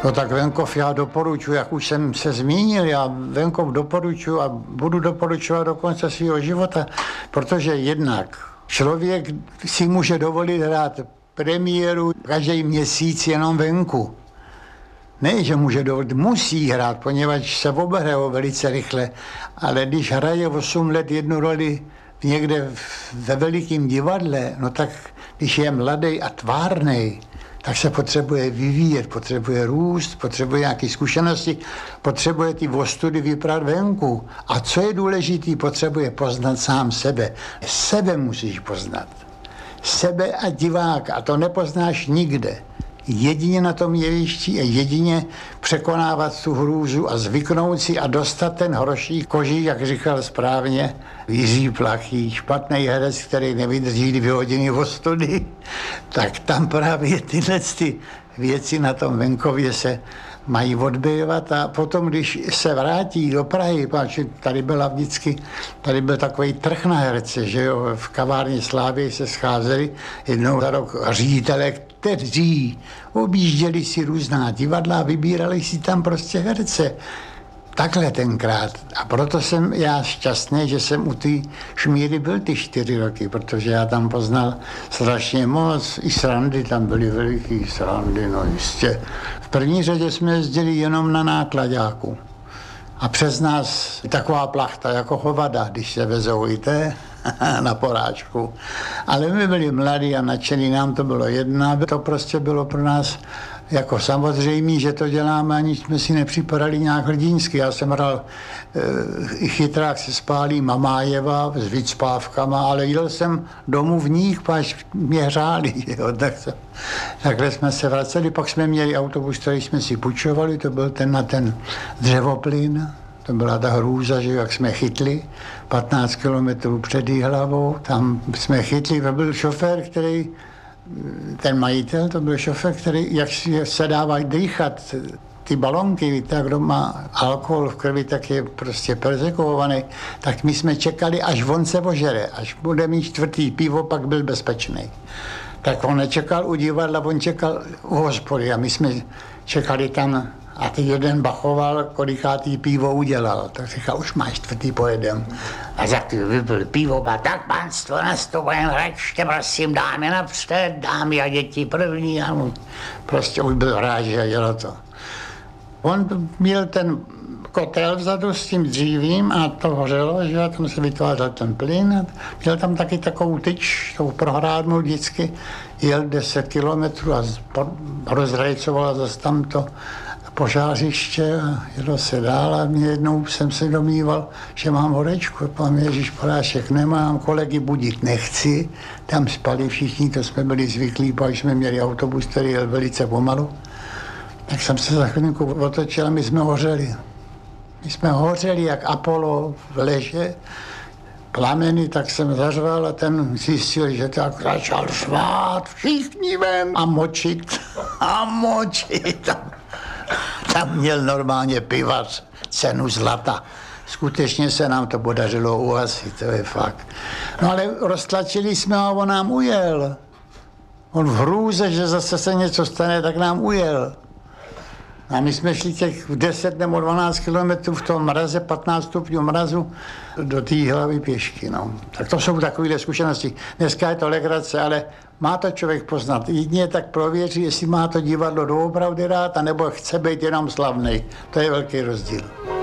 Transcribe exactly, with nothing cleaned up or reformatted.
No tak venkov já doporučuji, jak už jsem se zmínil, já venkov doporučuji a budu doporučovat do konce svého života, protože jednak člověk si může dovolit hrát premiéru každý měsíc jenom venku. Ne, že může dovolit, musí hrát, poněvadž se obehrajou velice rychle, ale když hraje osm let jednu roli někde ve velikém divadle, no tak když je mladý a tvárnej, tak se potřebuje vyvíjet, potřebuje růst, potřebuje nějaké zkušenosti, potřebuje ty ostudy vyprat venku. A co je důležité, potřebuje poznat sám sebe. Sebe musíš poznat. Sebe a diváka. A to nepoznáš nikde. Jedině na tom jevišti a jedině překonávat tu hrůzu a zvyknout si a dostat ten hroší koží, jak říkal správně Jiří Plachý, špatný herec, který nevydrží dvě hodiny ostudy, tak tam právě tyhle ty věci na tom venkově se mají odbývat a potom, když se vrátí do Prahy, protože tady byla vždycky, tady byl takový trh na herce, že jo, v kavárně Slávy se scházeli jednou za rok ředitelé, kteří objížděli si různá divadla a vybírali si tam prostě herce. Takhle tenkrát. A proto jsem já šťastný, že jsem u té Šmíry byl ty čtyři roky, protože já tam poznal strašně moc. I srandy tam byly veliký srandy, no jistě. V první řadě jsme jezdili jenom na nákladáku. A přes nás taková plachta jako hovada, když se vezou i té na porážku. Ale my byli mladí a nadšení, nám to bylo jedno. To prostě bylo pro nás jako samozřejmé, že to děláme, ani jsme si nepřipadali nějak hrdínsky. Já jsem hrál e, Chytrák se spálí Mamájeva s vycpávkama, ale jel jsem domů v nich, až mě hřáli. Jo, tak se, takhle jsme se vraceli, pak jsme měli autobus, který jsme si půjčovali, to byl ten na ten dřevoplyn. To byla ta hrůza, že jak jsme chytli patnáct kilometrů před hlavou, tam jsme chytli, to byl šofér, který ten majitel, to byl šofér, který, jak se dává dýchat, ty balonky, víte, kdo má alkohol v krvi, tak je prostě perzekovaný, tak my jsme čekali, až on se ožere, až bude mít čtvrtý pivo, pak byl bezpečný. Tak on nečekal u divadla, on čekal u hospody a my jsme čekali tam a ty jeden bachoval, kolikátý pivo udělal. Tak říkal, už máš čtvrtý, pojedem. A za ty vypil pivo, a tak pánstvo, nastupujem, hračte, prosím, dámy napřed, dámy a děti první. A on prostě už byl rád, že dělal to. On měl ten kotel vzadu s tím dřívím a to hořelo, že tam se vytvářel ten plyn. A měl tam taky takovou tyč, tou prohrádnou vždycky, jel deset kilometrů a rozrajcoval zase tam to požářiště a jelo se dál a mě jednou jsem se domníval, že mám horečku. Pán Ježíš Polášek nemám, kolegy budit nechci. Tam spali všichni, to jsme byli zvyklí, pak jsme měli autobus, který jel velice pomalu. Tak jsem se za chvilinku otočil a my jsme hořeli. My jsme hořeli jak Apollo v leže, plameny, tak jsem zařval a ten zjistil, že tak začal řvát, všichni ven a močit a močit. Tam měl normálně pivař cenu zlata. Skutečně se nám to podařilo uhasit, to je fakt. No ale roztlačili jsme a on nám ujel. On v hrůze, že zase se něco stane, tak nám ujel. A my jsme šli těch deset nebo dvanáct kilometrů v tom mraze, patnáct stupňů mrazu, do té hlavy pěšky. No. Tak to jsou takovéhle zkušenosti. Dneska je to legrace, ale má to člověk poznat. Jedině tak prověří, jestli má to divadlo doopravdy rád, anebo chce být jenom slavnej. To je velký rozdíl.